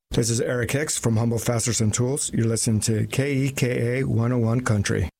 This is Eric Hicks from Humboldt Fasteners and Tools. You're listening to KEKA 101 Country.